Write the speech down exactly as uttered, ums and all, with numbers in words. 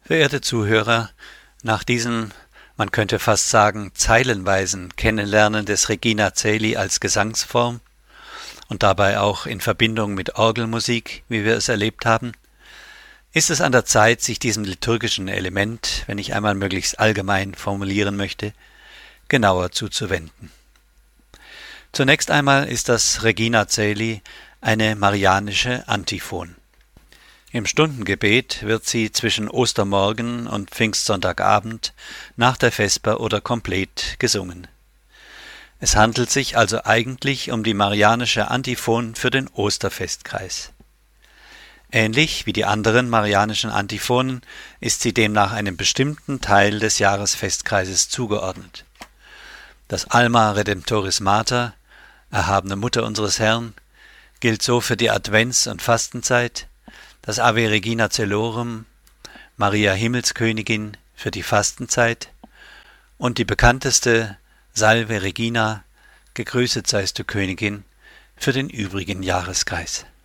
Verehrte Zuhörer, nach diesem, man könnte fast sagen, zeilenweisen Kennenlernen des Regina Caeli als Gesangsform und dabei auch in Verbindung mit Orgelmusik, wie wir es erlebt haben, ist es an der Zeit, sich diesem liturgischen Element, wenn ich einmal möglichst allgemein formulieren möchte, genauer zuzuwenden. Zunächst einmal ist das Regina Caeli eine marianische Antiphon. Im Stundengebet wird sie zwischen Ostermorgen und Pfingstsonntagabend, nach der Vesper oder komplett gesungen. Es handelt sich also eigentlich um die marianische Antiphon für den Osterfestkreis. Ähnlich wie die anderen marianischen Antiphonen ist sie demnach einem bestimmten Teil des Jahresfestkreises zugeordnet. Das Alma Redemptoris Mater, erhabene Mutter unseres Herrn, gilt so für die Advents- und Fastenzeit, das Ave Regina Caelorum, Maria Himmelskönigin für die Fastenzeit und die bekannteste Salve Regina, gegrüßet seist du Königin, für den übrigen Jahreskreis.